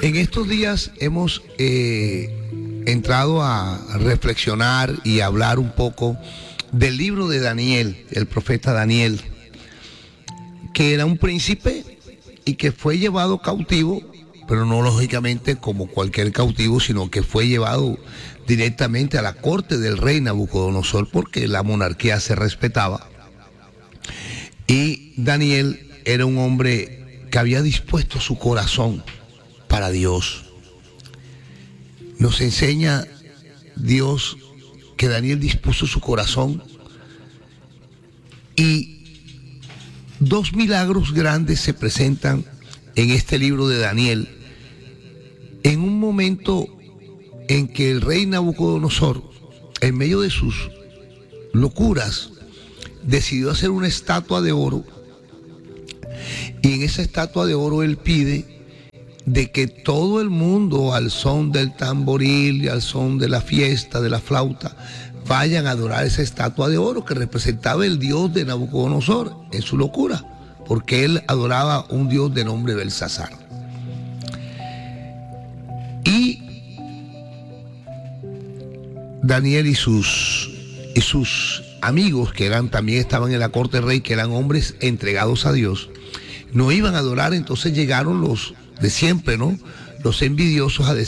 En estos días hemos entrado a reflexionar y a hablar un poco del libro de Daniel, el profeta Daniel, que era un príncipe y que fue llevado cautivo, pero no lógicamente como cualquier cautivo, sino que fue llevado directamente a la corte del rey Nabucodonosor, porque la monarquía se respetaba. Y Daniel era un hombre que había dispuesto su corazón para Dios. Nos enseña Dios que Daniel dispuso su corazón y dos milagros grandes se presentan en este libro de Daniel, en un momento en que el rey Nabucodonosor, en medio de sus locuras, decidió hacer una estatua de oro, y en esa estatua de oro él pide de que todo el mundo, al son del tamboril y al son de la fiesta, de la flauta, vayan a adorar esa estatua de oro que representaba el dios de Nabucodonosor en su locura, porque él adoraba un dios de nombre Belsasar. Y Daniel y sus amigos, que también estaban en la corte del rey, que eran hombres entregados a Dios, no iban a adorar. Entonces llegaron los de siempre, ¿no? Los envidiosos, a decir